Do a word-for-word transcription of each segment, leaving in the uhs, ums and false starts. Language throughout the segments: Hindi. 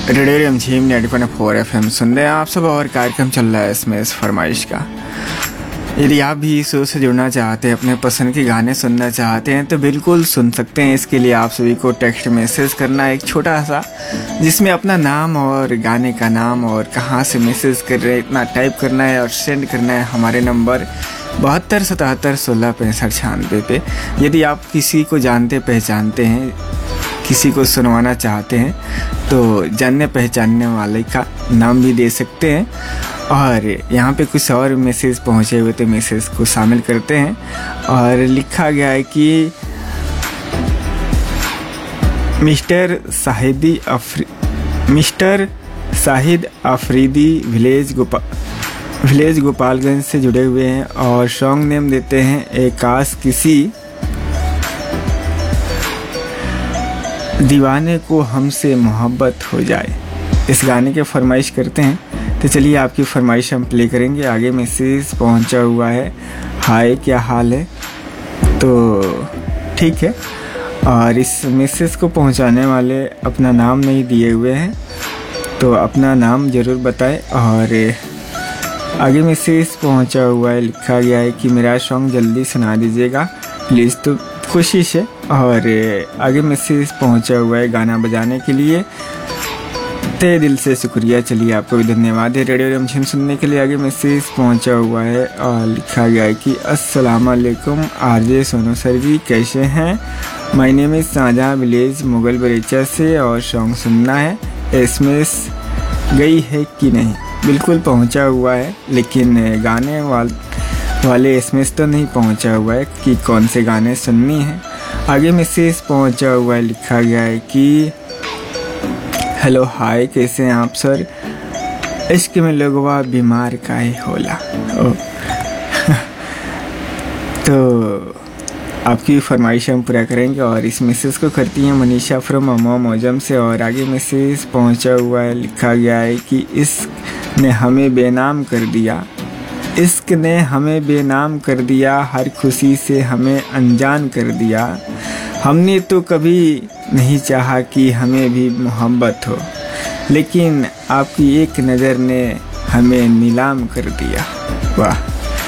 रेडियो रिमझिम ninety point four F M सुन रहे हैं आप सब और कार्यक्रम चल रहा है इसमें इस फरमाइश का। यदि आप भी इस शो से जुड़ना चाहते हैं, अपने पसंद के गाने सुनना चाहते हैं तो बिल्कुल सुन सकते हैं। इसके लिए आप सभी को टेक्स्ट मैसेज करना है एक छोटा सा, जिसमें अपना नाम और गाने का नाम और कहाँ से मैसेज कर रहे हैं इतना टाइप करना है और सेंड करना है हमारे नंबर बहत्तर सतहत्तर सोलह पैंसठ छियानवे पे। यदि आप किसी को जानते पहचानते हैं, किसी को सुनवाना चाहते हैं तो जानने पहचानने वाले का नाम भी दे सकते हैं। और यहाँ पे कुछ और मैसेज पहुँचे हुए थे, मैसेज को शामिल करते हैं। और लिखा गया है कि mister Sahidi offeree mister Shahid Afridi village Gopa village Gopalganj से जुड़े हुए हैं और सॉन्ग नेम देते हैं ए काश किसी दीवाने को हमसे मोहब्बत हो जाए। इस गाने के फरमाइश करते हैं तो चलिए आपकी फरमाइश हम प्ले करेंगे। आगे मैसेज पहुंचा हुआ है, हाय क्या हाल है, तो ठीक है। और इस मैसेज को पहुंचाने वाले अपना नाम नहीं दिए हुए हैं, तो अपना नाम ज़रूर बताएं। और आगे मैसेज पहुंचा हुआ है, लिखा गया है कि मेरा सॉन्ग जल्दी सुना दीजिएगा प्लीज़, तो कोशिश है। और आगे मैसेज पहुंचा हुआ है गाना बजाने के लिए, तहे दिल से शुक्रिया। चलिए आपको भी धन्यवाद है रेडियो रिमझिम सुनने के लिए। आगे मैसेज पहुंचा हुआ है और लिखा गया है कि अस्सलाम वालेकुम आरजे सोनू सर जी, कैसे हैं? माय नेम इज़ साझा विलेज मुगल बरेचा से और सॉन्ग सुनना है। एसएमएस गई है कि नहीं? बिल्कुल पहुंचा हुआ है, लेकिन गाने वाल वाले एसएमएस तो नहीं पहुंचा हुआ है कि कौन से गाने सुननी है। आगे मैसेज पहुंचा हुआ है, लिखा गया है कि हेलो हाय कैसे हैं आप सर, इश्क में लोगवा बीमार काहे होला। तो आपकी फरमाइश हम पूरा करेंगे। और इस मैसेज को करती हैं मनीषा फ्रॉम अमो मौजम से। और आगे मैसेज पहुंचा हुआ है, लिखा गया है कि इश्क ने हमें बेनाम कर दिया, इश्क ने हमें बेनाम कर दिया, हर खुशी से हमें अनजान कर दिया। हमने तो कभी नहीं चाहा कि हमें भी मोहब्बत हो, लेकिन आपकी एक नज़र ने हमें नीलाम कर दिया। वाह!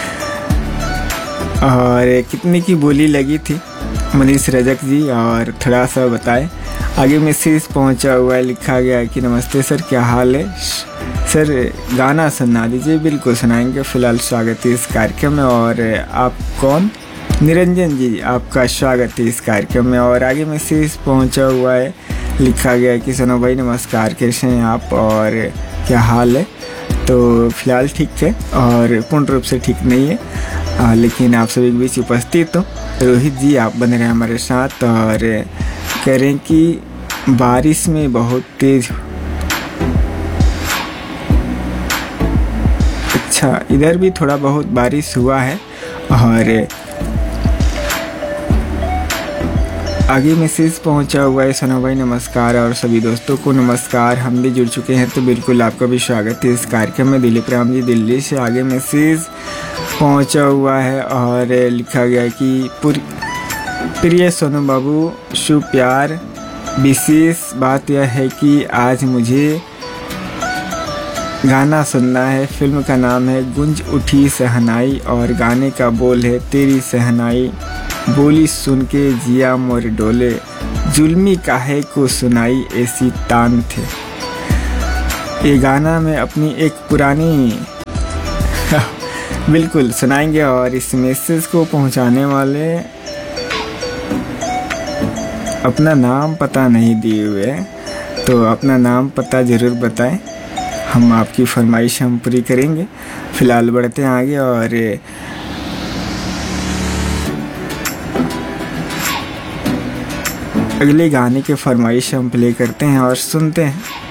और कितने की बोली लगी थी मनीष रजक जी, और थोड़ा सा बताएं। आगे मैसेज पहुंचा हुआ है, लिखा गया है कि नमस्ते सर, क्या हाल है सर, गाना सुना दीजिए। बिल्कुल सुनाएंगे, फ़िलहाल स्वागत है इस कार्यक्रम में। और आप कौन? निरंजन जी, आपका स्वागत है इस कार्यक्रम में। और आगे मैसेज पहुंचा हुआ है, लिखा गया है कि सोनू भाई नमस्कार, कैसे हैं आप और क्या हाल है? तो फ़िलहाल ठीक है और पूर्ण रूप से ठीक नहीं है, आ, लेकिन आप सभी के बीच उपस्थित हो। रोहित जी आप बन रहे हैं हमारे साथ और कह रहे हैं कि बारिश में बहुत तेज़। अच्छा, इधर भी थोड़ा बहुत बारिश हुआ है। और आगे मैसेज पहुंचा हुआ है, सोना भाई नमस्कार और सभी दोस्तों को नमस्कार, हम भी जुड़ चुके हैं तो बिल्कुल आपका भी स्वागत है इस कार्यक्रम में। दिलीप राम जी दिल्ली से आगे मैसेज पहुंचा हुआ है और लिखा गया है कि प्रिय सोनू बाबू, शुभ प्यार, विशेष बात यह है कि आज मुझे गाना सुनना है। फिल्म का नाम है गुंज उठी सहनाई और गाने का बोल है तेरी सहनाई, बोली सुन के जिया मोर डोले, जुल्मी काहे को सुनाई ऐसी तान थे। ये गाना मैं अपनी एक पुरानी बिल्कुल सुनाएंगे। और इस मैसेज को पहुंचाने वाले अपना नाम पता नहीं दिए हुए, तो अपना नाम पता ज़रूर बताएं, हम आपकी फरमाइश हम पूरी करेंगे। फ़िलहाल बढ़ते हैं आगे और अगले गाने के फरमाइश हम प्ले करते हैं और सुनते हैं।